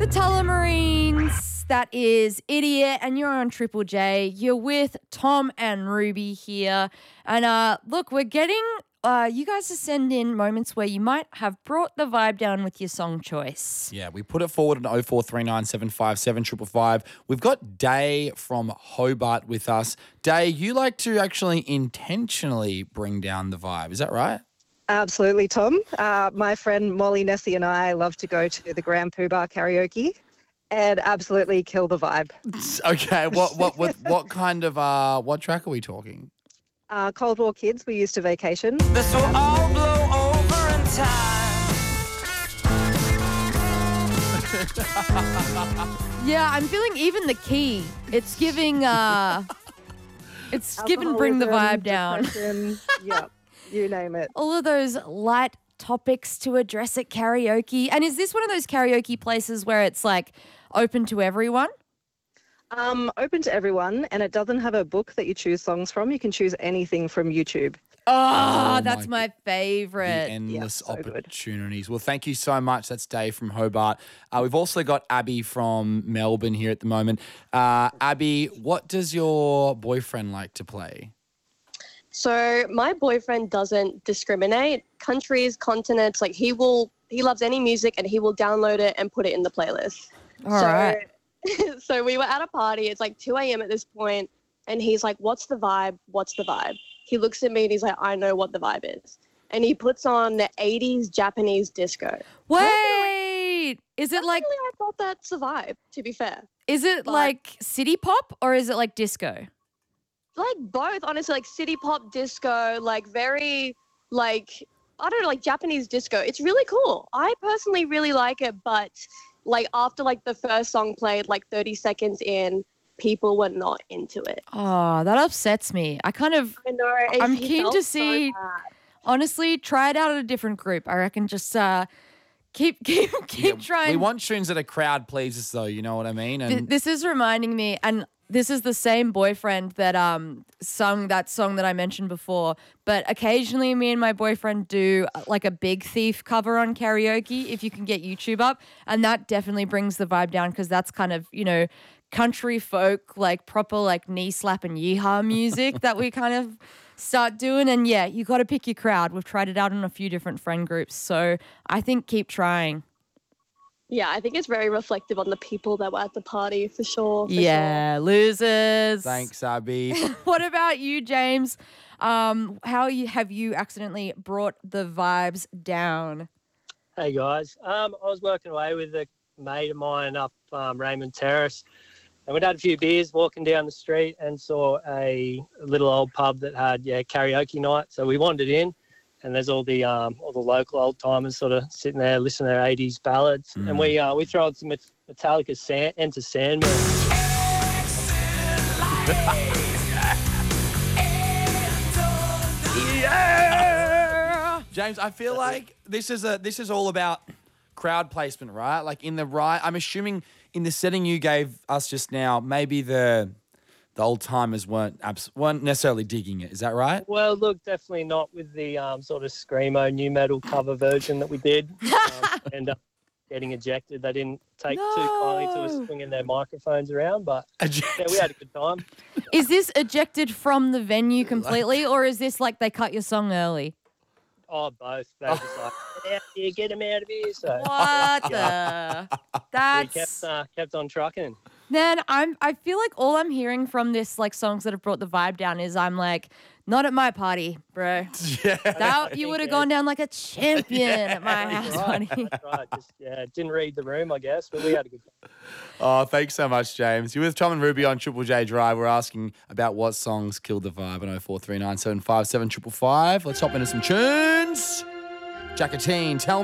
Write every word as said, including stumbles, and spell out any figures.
the Tullamarines. That is Idiot, and you're on Triple J. You're with Tom and Ruby here. And uh, look, we're getting uh, you guys to send in moments where you might have brought the vibe down with your song choice. Yeah, we put it forward on oh four three nine seven five seven five five. We've got Day from Hobart with us. Day, you like to actually intentionally bring down the vibe. Is that right? Absolutely, Tom. Uh, my friend Molly, Nessie and I love to go to the Grand Poo Bar karaoke and absolutely kill the vibe. Okay, what what what what kind of uh what track are we talking? Uh, Cold War Kids, we used to vacation. This will all blow over in time. Yeah, I'm feeling even the key. It's giving uh it's giving bring the vibe down. Depression, yep, you name it. All of those light topics to address at karaoke. And is this one of those karaoke places where it's like open to everyone? Um, open to everyone, and it doesn't have a book that you choose songs from. You can choose anything from YouTube. Oh, Oh that's my- my favorite. The endless so good. opportunities. Well, thank you so much. That's Dave from Hobart. Uh, we've also got Abby from Melbourne here at the moment. Uh, Abby, what does your boyfriend like to play? So my boyfriend doesn't discriminate. Countries, continents, like he will, he loves any music and he will download it and put it in the playlist. All so, right. so we were at a party. It's like two a.m. at this point, and he's like, "What's the vibe? What's the vibe?" He looks at me and he's like, "I know what the vibe is." And he puts on the eighties Japanese disco. Wait, is it like Personally, I thought that's a vibe, to be fair. is it but- like city pop or is it like disco? Like both, honestly, like city pop disco, like very, like, I don't know, like Japanese disco. It's really cool. I personally really like it, but like after like the first song played, like thirty seconds in, people were not into it. Oh, that upsets me. I kind of I know. it- I'm he keen felt to so see- bad. honestly try it out at a different group. I reckon just uh keep keep keep Yeah, trying. We want tunes that a crowd pleases, though. You know what I mean? Th- And this is reminding me, and this is the same boyfriend that um sung that song that I mentioned before. But occasionally, me and my boyfriend do uh, like a Big Thief cover on karaoke if you can get YouTube up, and that definitely brings the vibe down because that's kind of, you know, country folk, like proper like knee slap and yeehaw music that we kind of start doing. And yeah, you got to pick your crowd. We've tried it out in a few different friend groups, so I think keep trying. Yeah, I think it's very reflective on the people that were at the party for sure. For Yeah, losers. thanks, Abby. What about you, James? Um, how you, have you accidentally brought the vibes down? Hey guys, um, I was working away with a mate of mine up um, Raymond Terrace, and we'd had a few beers walking down the street and saw a little old pub that had yeah karaoke night. So we wandered in, and there's all the um, all the local old timers sort of sitting there listening to their eighties ballads, and we uh, we throw on some Met- Metallica Sand- Enter Sandman. Yeah! James, I feel like this is a this is all about crowd placement, right? Like in the right. I'm assuming in the setting you gave us just now, maybe the the old timers weren't abs- weren't necessarily digging it. Is that right? Well, look, definitely not with the um, sort of screamo new metal cover version that we did, um, and uh, getting ejected. They didn't take too kindly to us No. swinging their microphones around, but yeah, we had a good time. Is this ejected from the venue completely, or is this like they cut your song early? Oh, both. They were just like, get out here, get him out of here. So What the? we That's kept uh, kept on trucking. man. I'm. I feel like all I'm hearing from this, like songs that have brought the vibe down, is I'm like, not at my party, bro. Yeah. That you would have gone down like a champion at my That's house right. party. That's right. Just yeah, didn't read the room, I guess, but we had a good time. Oh, thanks so much, James. You're with Tom and Ruby on Triple J Drive. We're asking about what songs killed the vibe on oh four three nine seven five seven five five. Let's hop into some tunes. Jackatine, tell